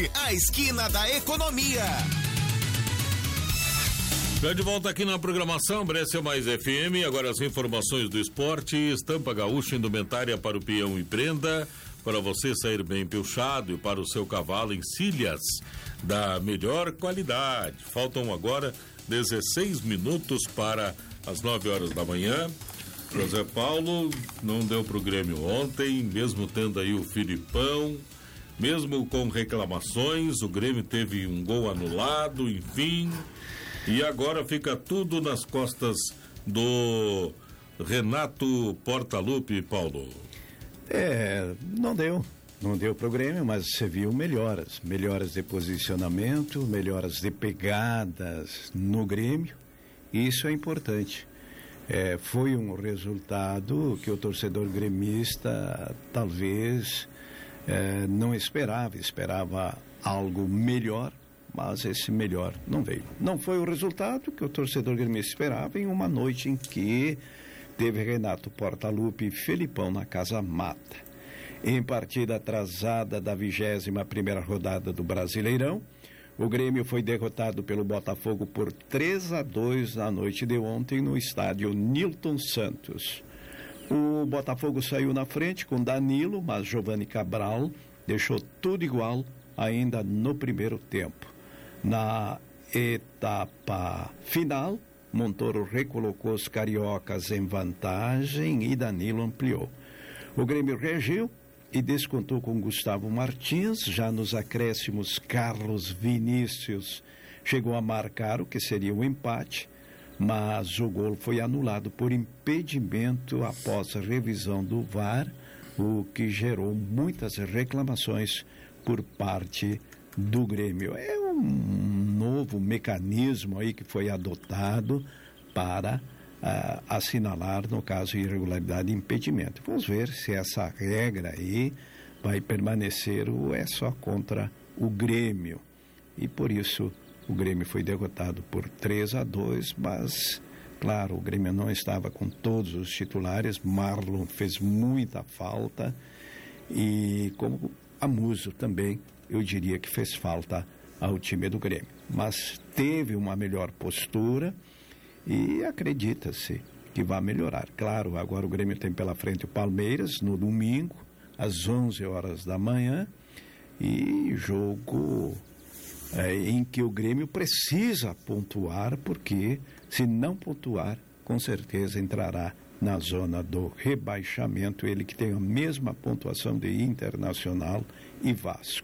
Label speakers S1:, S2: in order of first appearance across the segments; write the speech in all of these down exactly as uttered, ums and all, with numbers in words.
S1: A esquina da economia.
S2: Já de volta aqui na programação Brescia Mais F M, agora as informações do esporte. Estampa Gaúcha, indumentária para o peão e prenda, para você sair bem pilchado e para o seu cavalo encilhas da melhor qualidade. Faltam agora dezesseis minutos para as nove horas da manhã. José Paulo não deu pro Grêmio ontem, mesmo tendo aí o Filipão, mesmo com reclamações, o Grêmio teve um gol anulado, enfim, e agora fica tudo nas costas do Renato Portaluppi, Paulo.
S3: É, não deu, não deu pro Grêmio, mas você viu melhoras, melhoras de posicionamento, melhoras de pegadas no Grêmio, isso é importante. É, foi um resultado que o torcedor gremista talvez é, não esperava, esperava algo melhor, mas esse melhor não veio. Não foi o resultado que o torcedor gremista esperava em uma noite em que teve Renato Portaluppi e Felipão na Casa Mata. Em partida atrasada da vigésima primeira rodada do Brasileirão, o Grêmio foi derrotado pelo Botafogo por três a dois na noite de ontem no estádio Nilton Santos. O Botafogo saiu na frente com Danilo, mas Giovani Cabral deixou tudo igual ainda no primeiro tempo. Na etapa final, Montoro recolocou os cariocas em vantagem e Danilo ampliou. O Grêmio reagiu e descontou com Gustavo Martins. Já nos acréscimos, Carlos Vinícius chegou a marcar o que seria um empate, mas o gol foi anulado por impedimento após a revisão do V A R, o que gerou muitas reclamações por parte do Grêmio. É um novo mecanismo aí que foi adotado para Uh, assinalar, no caso, irregularidade e impedimento. Vamos ver se essa regra aí vai permanecer ou é só contra o Grêmio. E por isso o Grêmio foi derrotado por três a dois, mas, claro, o Grêmio não estava com todos os titulares. Marlon fez muita falta e, como a Muso também, eu diria que fez falta ao time do Grêmio. Mas teve uma melhor postura e acredita-se que vai melhorar. Claro, agora o Grêmio tem pela frente o Palmeiras no domingo, às onze horas da manhã, e jogo é, em que o Grêmio precisa pontuar, porque se não pontuar, com certeza entrará na zona do rebaixamento, ele que tem a mesma pontuação de Internacional e Vasco.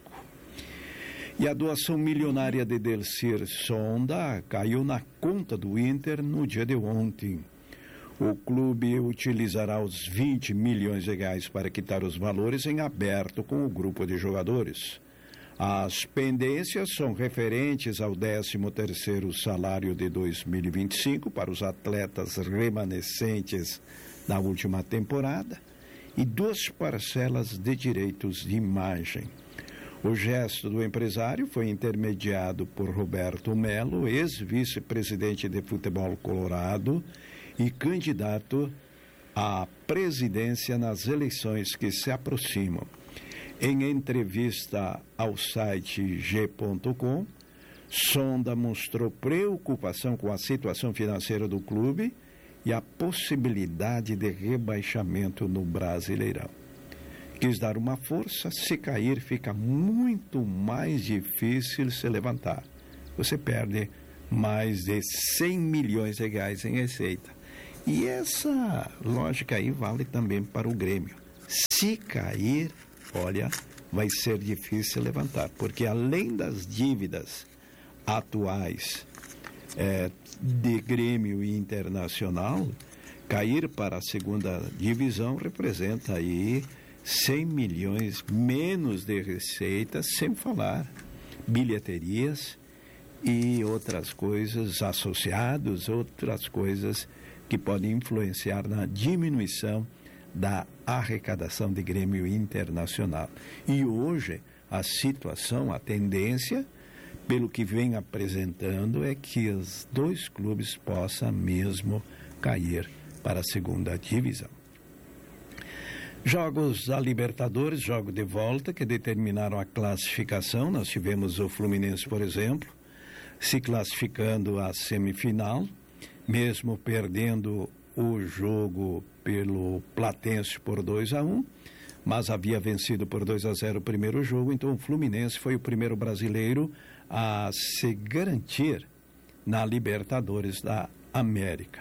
S3: E a doação milionária de Delcir Sonda caiu na conta do Inter no dia de ontem. O clube utilizará os vinte milhões de reais para quitar os valores em aberto com o grupo de jogadores. As pendências são referentes ao décimo terceiro salário de dois mil e vinte e cinco para os atletas remanescentes da última temporada e duas parcelas de direitos de imagem. O gesto do empresário foi intermediado por Roberto Melo, ex-vice-presidente de futebol colorado e candidato à presidência nas eleições que se aproximam. Em entrevista ao site G ponto com, Sonda mostrou preocupação com a situação financeira do clube e a possibilidade de rebaixamento no Brasileirão. Quis dar uma força, se cair fica muito mais difícil se levantar. Você perde mais de cem milhões de reais em receita. E essa lógica aí vale também para o Grêmio. Se cair, olha, vai ser difícil levantar, porque além das dívidas atuais é, de Grêmio e Internacional, cair para a segunda divisão representa aí cem milhões menos de receita, sem falar bilheterias e outras coisas associadas, outras coisas que podem influenciar na diminuição da arrecadação de Grêmio Internacional. E hoje a situação, a tendência, pelo que vem apresentando, é que os dois clubes possam mesmo cair para a segunda divisão. Jogos da Libertadores, jogo de volta, que determinaram a classificação. Nós tivemos o Fluminense, por exemplo, se classificando à semifinal, mesmo perdendo o jogo pelo Platense por dois a um, mas havia vencido por dois a zero o primeiro jogo, então o Fluminense foi o primeiro brasileiro a se garantir na Libertadores da América.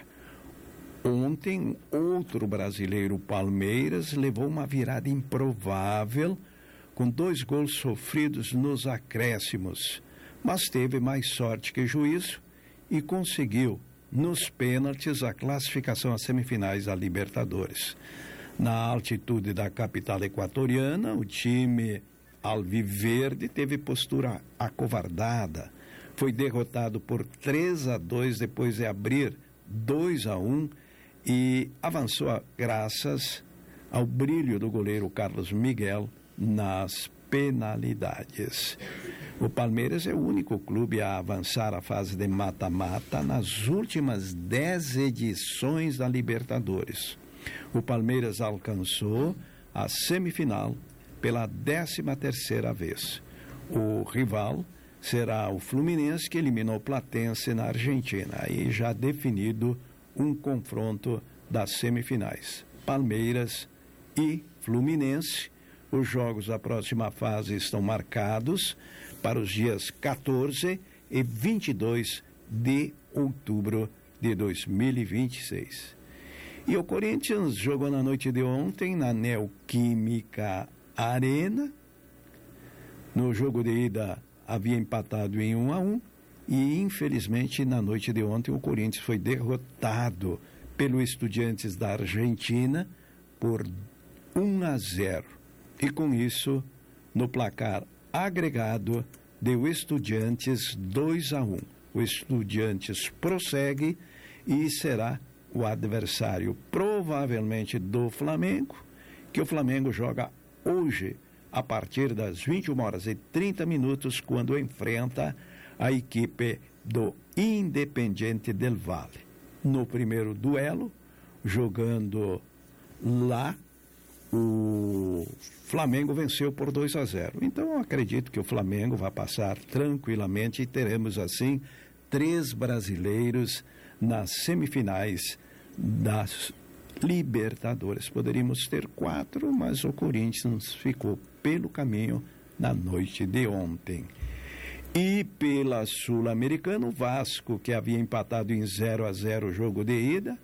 S3: Ontem, outro brasileiro, o Palmeiras, levou uma virada improvável, com dois gols sofridos nos acréscimos, mas teve mais sorte que juízo e conseguiu, nos pênaltis, a classificação às semifinais da Libertadores. Na altitude da capital equatoriana, o time alviverde teve postura acovardada. Foi derrotado por três a dois depois de abrir dois a um e avançou graças ao brilho do goleiro Carlos Miguel nas penalidades. O Palmeiras é o único clube a avançar a fase de mata-mata nas últimas dez edições da Libertadores. O Palmeiras alcançou a semifinal pela décima terceira vez. O rival será o Fluminense, que eliminou o Platense na Argentina. Aí já definido um confronto das semifinais. Palmeiras e Fluminense. Os jogos da próxima fase estão marcados para os dias quatorze e vinte e dois de outubro de dois mil e vinte e seis. E o Corinthians jogou na noite de ontem na Neoquímica Arena. No jogo de ida havia empatado em um a um e, infelizmente, na noite de ontem o Corinthians foi derrotado pelo Estudiantes da Argentina por um a zero. E com isso, no placar agregado, deu Estudiantes dois a um. O Estudiantes prossegue e será o adversário provavelmente do Flamengo, que o Flamengo joga hoje a partir das vinte e uma horas e trinta minutos, quando enfrenta a equipe do Independiente del Valle. No primeiro duelo, jogando lá, o Flamengo venceu por dois a zero. Então, eu acredito que o Flamengo vai passar tranquilamente e teremos, assim, três brasileiros nas semifinais das Libertadores. Poderíamos ter quatro, mas o Corinthians ficou pelo caminho na noite de ontem. E pela Sul-Americana, o Vasco, que havia empatado em zero a zero o jogo de ida,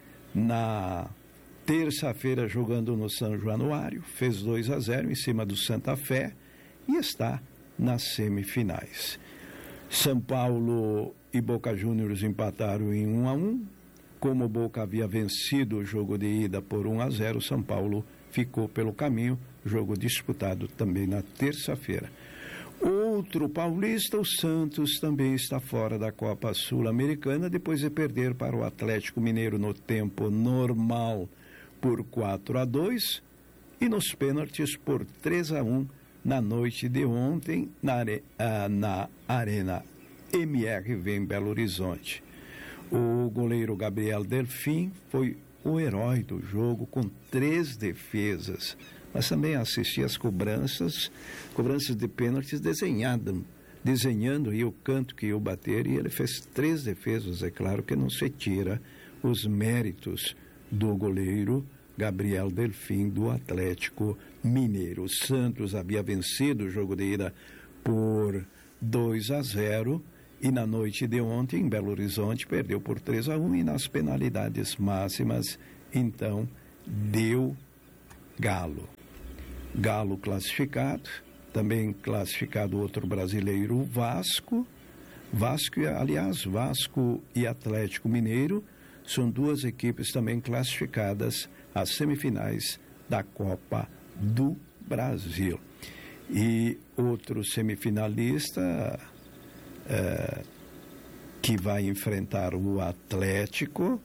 S3: na terça-feira jogando no São Januário, fez dois a zero em cima do Santa Fé e está nas semifinais. São Paulo e Boca Juniors empataram em um a um. Como o Boca havia vencido o jogo de ida por um a zero, São Paulo ficou pelo caminho, jogo disputado também na terça-feira. Outro paulista, o Santos, também está fora da Copa Sul-Americana depois de perder para o Atlético Mineiro no tempo normal por quatro a dois e nos pênaltis por três a um na noite de ontem na, are, ah, na Arena M R V em Belo Horizonte. O goleiro Gabriel Delfim foi o herói do jogo com três defesas, mas também assisti as cobranças, cobranças de pênaltis desenhado, desenhando aí o canto que ia bater, e ele fez três defesas. É claro que não se tira os méritos do goleiro Gabriel Delfim do Atlético Mineiro. O Santos havia vencido o jogo de ida por dois a zero e na noite de ontem, em Belo Horizonte, perdeu por três a um e nas penalidades máximas, então, deu Galo. Galo classificado, também classificado outro brasileiro, o Vasco. Vasco, aliás, Vasco e Atlético Mineiro são duas equipes também classificadas às semifinais da Copa do Brasil. E outro semifinalista é, que vai enfrentar o Atlético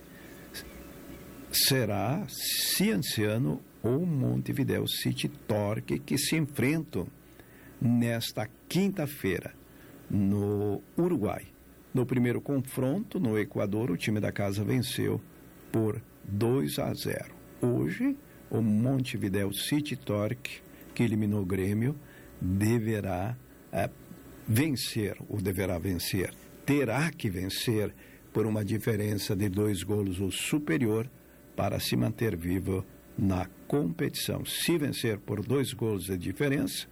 S3: será Cienciano ou Montevideo City Torque, que se enfrentam nesta quinta-feira no Uruguai. No primeiro confronto, no Equador, o time da casa venceu por dois a zero. Hoje, o Montevideo City Torque, que eliminou o Grêmio, deverá é, vencer, ou deverá vencer, terá que vencer por uma diferença de dois golos ou superior para se manter vivo na competição. Se vencer por dois gols de diferença,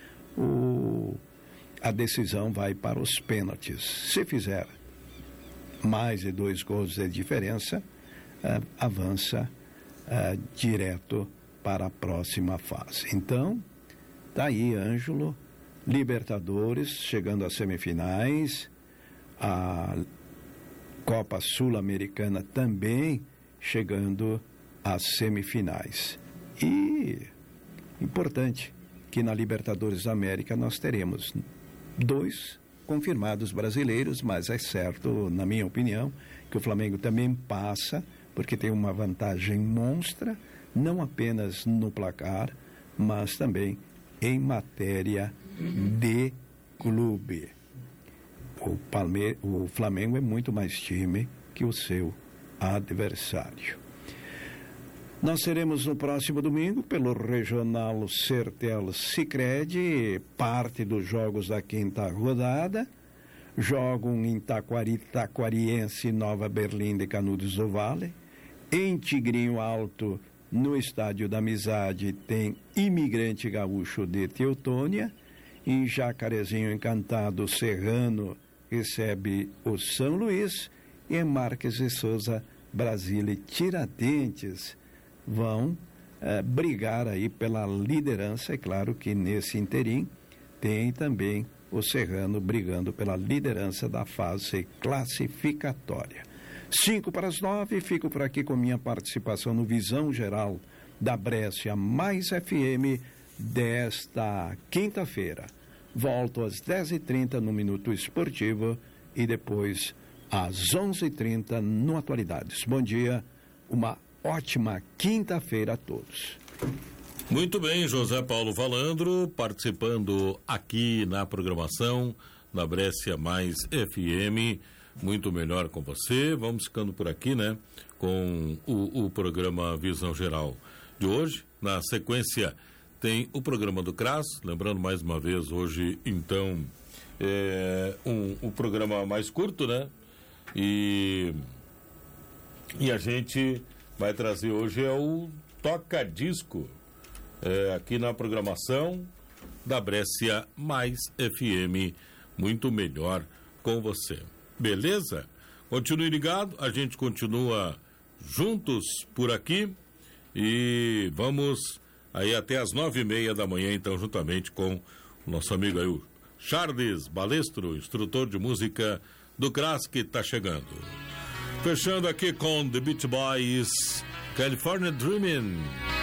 S3: o, a decisão vai para os pênaltis. Se fizer mais de dois gols de diferença, uh, avança uh, direto para a próxima fase. Então, tá aí, Ângelo, Libertadores chegando às semifinais, a Copa Sul-Americana também chegando às semifinais. E importante que na Libertadores da América nós teremos dois confirmados brasileiros, mas é certo, na minha opinião, que o Flamengo também passa, porque tem uma vantagem monstra, não apenas no placar, mas também em matéria de clube. O, Palme... o Flamengo é muito mais time que o seu adversário. Nós teremos no próximo domingo, pelo Regional Sertel Sicredi, parte dos jogos da quinta rodada. Jogam em Taquari, Taquariense, Nova Berlim de Canudos do Vale. Em Tigrinho Alto, no Estádio da Amizade, tem Imigrante Gaúcho de Teutônia. Em Jacarezinho Encantado, Serrano recebe o São Luís. E em Marques de Souza, Brasília e Tiradentes vão eh, brigar aí pela liderança. É claro que nesse interim tem também o Serrano brigando pela liderança da fase classificatória. Cinco para as nove, fico por aqui com minha participação no Visão Geral da Brescia Mais F M desta quinta-feira. Volto às dez e trinta no Minuto Esportivo e depois às onze e trinta no Atualidades. Bom dia, uma ótima quinta-feira a todos.
S2: Muito bem, José Paulo Valandro, participando aqui na programação da Brescia Mais F M, muito melhor com você. Vamos ficando por aqui, né, com o, o programa Visão Geral de hoje. Na sequência tem o programa do C R A S, lembrando mais uma vez, hoje, então, é um, um programa mais curto, né, e, e a gente vai trazer hoje é o Toca Disco, é, aqui na programação da Brescia Mais F M, muito melhor com você. Beleza? Continue ligado, a gente continua juntos por aqui e vamos aí até as nove e meia da manhã, então, juntamente com o nosso amigo aí, o Charles Balestro, instrutor de música do C R A S, que está chegando. Fechando aqui com The Beach Boys, California Dreamin'.